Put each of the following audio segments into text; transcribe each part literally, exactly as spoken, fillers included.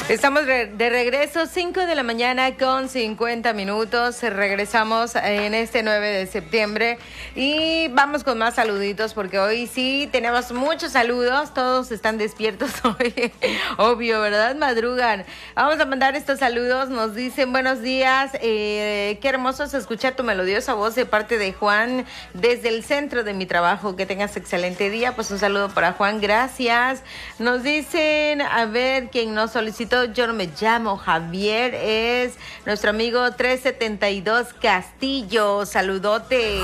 Estamos re- de regreso, cinco de la mañana con cincuenta minutos. Regresamos en este nueve de septiembre y vamos con más saluditos porque hoy sí tenemos muchos saludos. Todos están despiertos hoy, obvio, ¿verdad? Madrugan. Vamos a mandar estos saludos. Nos dicen buenos días. Eh, qué hermoso es escuchar tu melodiosa voz de parte de Juan desde el centro de mi trabajo. Que tengas excelente día. Pues un saludo para Juan. Gracias. Nos dicen, a ver, quién nos solicitó. Yo no me llamo Javier, es nuestro amigo trescientos setenta y dos Castillo. Saludote.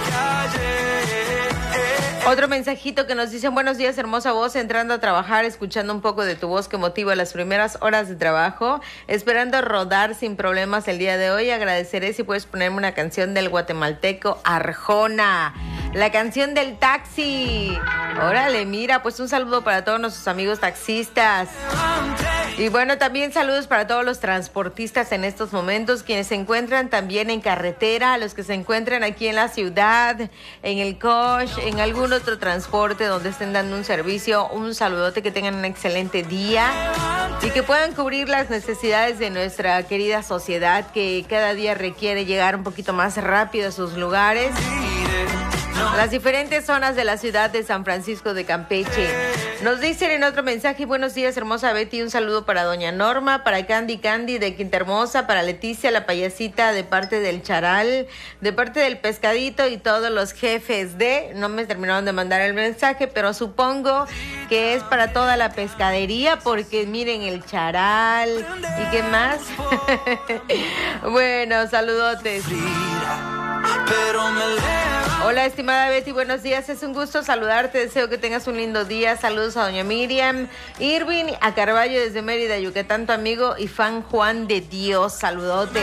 Otro mensajito que nos dicen, buenos días, hermosa voz, entrando a trabajar, escuchando un poco de tu voz que motiva las primeras horas de trabajo, esperando rodar sin problemas el día de hoy. Agradeceré si puedes ponerme una canción del guatemalteco Arjona, la canción del taxi. Órale, mira, pues un saludo para todos nuestros amigos taxistas. Y bueno, también saludos para todos los transportistas en estos momentos, quienes se encuentran también en carretera, los que se encuentran aquí en la ciudad, en el coche, en algún otro transporte donde estén dando un servicio. Un saludote, que tengan un excelente día y que puedan cubrir las necesidades de nuestra querida sociedad, que cada día requiere llegar un poquito más rápido a sus lugares. Las diferentes zonas de la ciudad de San Francisco de Campeche. Nos dicen en otro mensaje, buenos días, hermosa Betty, un saludo para doña Norma, para Candy Candy de Quinta Hermosa, para Leticia la payasita de parte del Charal, de parte del Pescadito y todos los jefes de... No me terminaron de mandar el mensaje, pero supongo que es para toda la pescadería, porque miren el Charal y qué más. Bueno, saludotes. Pero me Hola, estimada Betty, buenos días, es un gusto saludarte, deseo que tengas un lindo día. Saludos a doña Miriam, Irving, a Carballo desde Mérida, Yucatán, tu amigo y fan Juan de Dios. Saludote.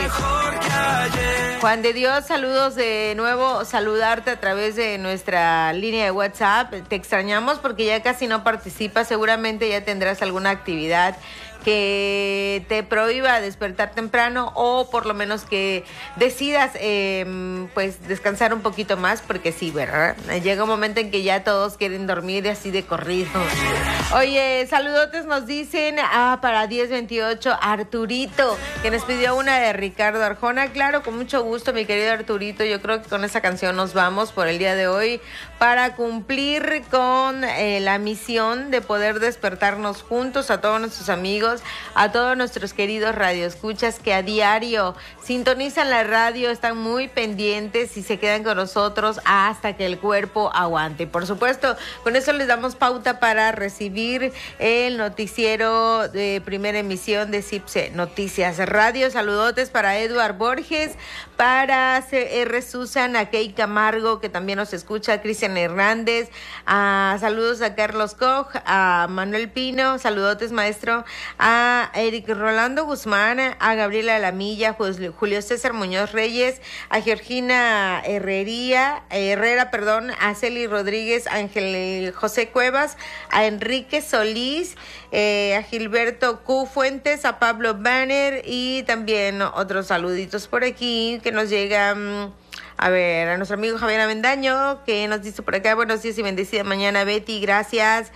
Juan de Dios, saludos de nuevo, saludarte a través de nuestra línea de WhatsApp. Te extrañamos porque ya casi no participas, seguramente ya tendrás alguna actividad que te prohíba despertar temprano, o por lo menos que decidas eh, pues descansar un poquito más, porque sí, ¿verdad? Llega un momento en que ya todos quieren dormir así de corrido. Oye, saludotes nos dicen, ah, para diez veintiocho, Arturito, que nos pidió una de Ricardo Arjona. Claro, con mucho gusto, mi querido Arturito, yo creo que con esa canción nos vamos por el día de hoy, para cumplir con eh, la misión de poder despertarnos juntos a todos nuestros amigos, a todos nuestros queridos radioescuchas que a diario sintonizan la radio, están muy pendientes y se quedan con nosotros hasta que el cuerpo aguante. Por supuesto, con eso les damos pauta para recibir el noticiero de primera emisión de CIPSE Noticias Radio. Saludotes para Eduard Borges, para C R Susan, a Key Camargo, que también nos escucha, Cristian Hernández, a, saludos a Carlos Koch, a Manuel Pino, saludotes maestro, a Eric Rolando Guzmán, a Gabriela Lamilla, Julio César Muñoz Reyes, a Georgina Herrería, Herrera, perdón, a Celi Rodríguez, Ángel José Cuevas, a Enrique Solís, eh, a Gilberto Q Fuentes, a Pablo Banner y también otros saluditos por aquí que nos llegan. A ver, a nuestro amigo Javier Avendaño, que nos dice por acá, buenos días y bendecida mañana, Betty, gracias.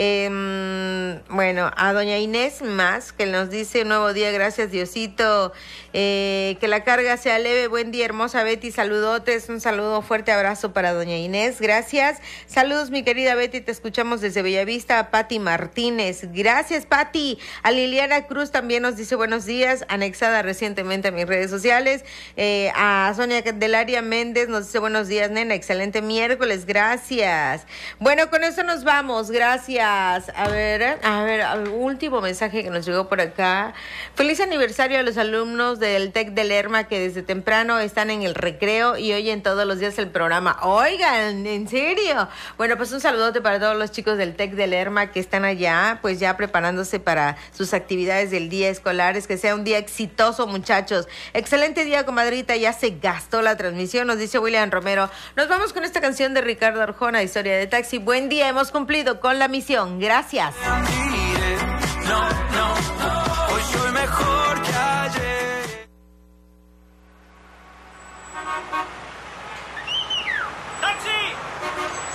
Eh, bueno, a doña Inés más, que nos dice, nuevo día, gracias Diosito, eh, que la carga sea leve, buen día, hermosa Betty, saludotes, un saludo, fuerte abrazo para doña Inés, gracias. Saludos, mi querida Betty, te escuchamos desde Bellavista, a Pati Martínez, gracias Pati. A Liliana Cruz también nos dice buenos días, anexada recientemente a mis redes sociales. Eh, a Sonia Candelaria Méndez nos dice buenos días, nena, excelente miércoles, gracias. Bueno, con eso nos vamos, gracias. A ver, a ver, el último mensaje que nos llegó por acá. Feliz aniversario a los alumnos del TEC de Lerma, que desde temprano están en el recreo y oyen todos los días el programa. Oigan, ¿en serio? Bueno, pues un saludote para todos los chicos del TEC de Lerma que están allá, pues ya preparándose para sus actividades del día escolares. Que sea un día exitoso, muchachos. Excelente día, comadrita, ya se gastó la transmisión, nos dice William Romero. Nos vamos con esta canción de Ricardo Arjona, Historia de Taxi. Buen día, hemos cumplido con la misión. Gracias. No, no, hoy soy mejor.